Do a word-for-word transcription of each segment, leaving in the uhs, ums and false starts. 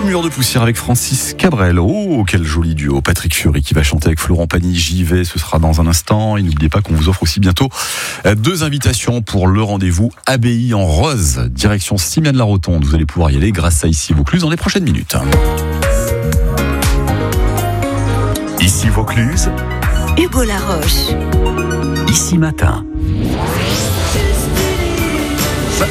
Mur de poussière avec Francis Cabrel. Oh, quel joli duo. Patrick Fiori qui va chanter avec Florent Pagny. J'y vais, ce sera dans un instant. Et n'oubliez pas qu'on vous offre aussi bientôt deux invitations pour le rendez-vous Abbaye en Rose, direction Simiane-la-Rotonde. Vous allez pouvoir y aller grâce à Ici Vaucluse dans les prochaines minutes. Ici Vaucluse, Hugo Laroche. Ici Matin. Bah,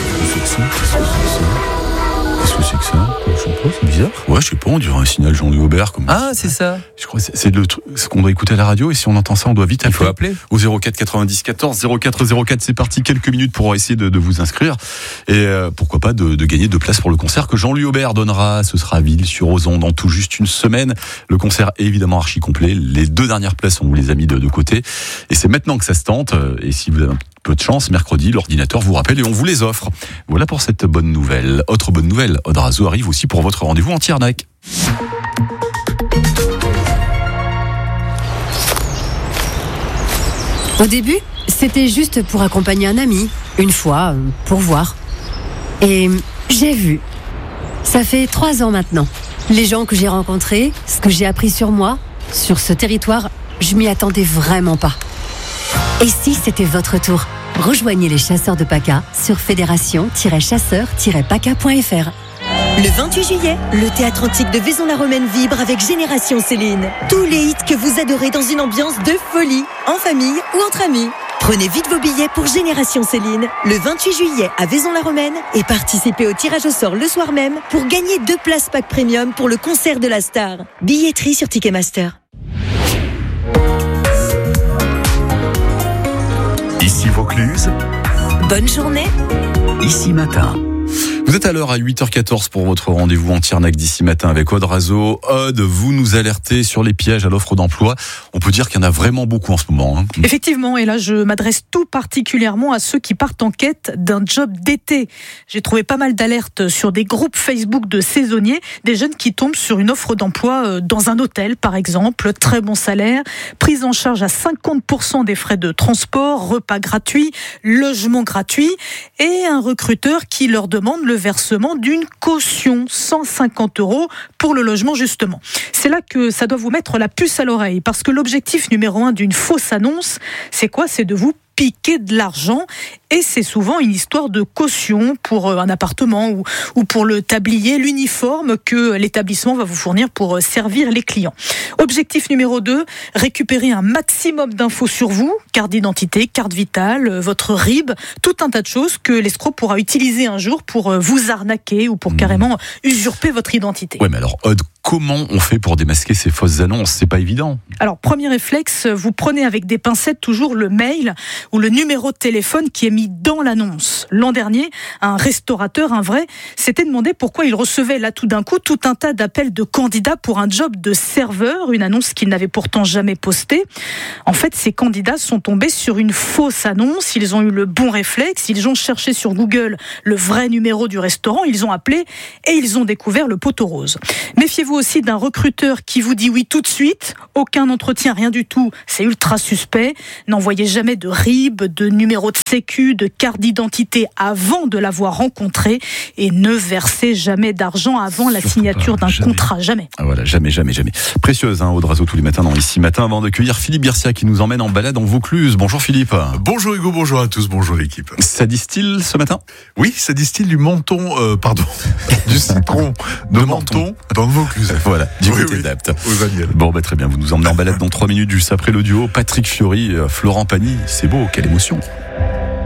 qu'est-ce que c'est que ça ? Je sais pas, c'est bizarre. Ouais, je sais pas, on dirait un signal Jean-Louis Aubert. Comme ah, c'est ça. Je crois que c'est, c'est le truc, ce qu'on doit écouter à la radio, et si on entend ça, on doit vite appeler. Il faut appeler. Au zéro quatre quatre-vingt-dix quatorze zéro quatre zéro quatre, c'est parti, quelques minutes pour essayer de, de vous inscrire. Et euh, pourquoi pas de, de gagner deux places pour le concert que Jean-Louis Aubert donnera. Ce sera à Ville-sur-Ozon dans tout juste une semaine. Le concert est évidemment archi complet. Les deux dernières places, on vous les a mis de, de côté. Et c'est maintenant que ça se tente. Et si vous avez un peu de chance, mercredi, l'ordinateur vous rappelle et on vous les offre. Voilà pour cette bonne nouvelle. Autre bonne nouvelle, Odrazo arrive aussi pour votre rendez-vous en Tiernac. Au début, c'était juste pour accompagner un ami, une fois, pour voir. Et j'ai vu. Ça fait trois ans maintenant. Les gens que j'ai rencontrés, ce que j'ai appris sur moi, sur ce territoire, je m'y attendais vraiment pas. Et si c'était votre tour ? Rejoignez les chasseurs de P A C A sur fédération tiret chasseurs tiret P A C A point F R. Le vingt-huit juillet, le Théâtre Antique de Vaison-la-Romaine vibre avec Génération Céline. Tous les hits que vous adorez dans une ambiance de folie, en famille ou entre amis. Prenez vite vos billets pour Génération Céline, le vingt-huit juillet à Vaison-la-Romaine, et participez au tirage au sort le soir même pour gagner deux places pack premium pour le concert de la star. Billetterie sur Ticketmaster. Ici Vaucluse. Bonne journée. Ici Matin. Vous êtes à l'heure à huit heures quatorze pour votre rendez-vous en Tiernac d'Ici Matin avec Odrazo. Aude, vous nous alertez sur les pièges à l'offre d'emploi. On peut dire qu'il y en a vraiment beaucoup en ce moment. Hein. Effectivement, et là je m'adresse tout particulièrement à ceux qui partent en quête d'un job d'été. J'ai trouvé pas mal d'alertes sur des groupes Facebook de saisonniers, des jeunes qui tombent sur une offre d'emploi dans un hôtel par exemple, très bon salaire, prise en charge à cinquante pour cent des frais de transport, repas gratuits, logement gratuit, et un recruteur qui leur demande le versement d'une caution, cent cinquante euros pour le logement justement. C'est là que ça doit vous mettre la puce à l'oreille, parce que l'objectif numéro un d'une fausse annonce, c'est quoi ? C'est de vous piquer de l'argent, et c'est souvent une histoire de caution pour un appartement ou, ou pour le tablier, l'uniforme que l'établissement va vous fournir pour servir les clients. Objectif numéro deux, récupérer un maximum d'infos sur vous, carte d'identité, carte vitale, votre R I B, tout un tas de choses que l'escroc pourra utiliser un jour pour vous arnaquer ou pour mmh. carrément usurper votre identité. Ouais, mais alors Aude, comment on fait pour démasquer ces fausses annonces ? C'est pas évident. Alors, premier réflexe, vous prenez avec des pincettes toujours le mail ou le numéro de téléphone qui est mis dans l'annonce. L'an dernier, un restaurateur, un vrai, s'était demandé pourquoi il recevait là tout d'un coup tout un tas d'appels de candidats pour un job de serveur, une annonce qu'il n'avait pourtant jamais postée. En fait, ces candidats sont tombés sur une fausse annonce, ils ont eu le bon réflexe, ils ont cherché sur Google le vrai numéro du restaurant, ils ont appelé et ils ont découvert le poteau rose. Méfiez-vous aussi d'un recruteur qui vous dit oui tout de suite, aucun entretien, rien du tout, c'est ultra suspect. N'envoyez jamais de R I B, de numéro de sécu, de carte d'identité avant de l'avoir rencontré, et ne versez jamais d'argent avant la Surtout signature pas, d'un jamais. contrat, jamais. Ah voilà, jamais, jamais, jamais. Précieuse, hein, Odrazo tous les matins dans Ici Matin, avant d'accueillir Philippe Garcia qui nous emmène en balade en Vaucluse. Bonjour Philippe. Bonjour Hugo, bonjour à tous, bonjour l'équipe. Ça distille ce matin ? Oui, ça distille du menton, euh, pardon, du citron de, de menton, menton dans le Vaucluse. Voilà, du oui, côté oui, d'Apt. Oui, bon, bah, très bien, vous nous emmenez en balade dans trois minutes juste après le duo Patrick Fiori, Florent Pagny. C'est beau, quelle émotion.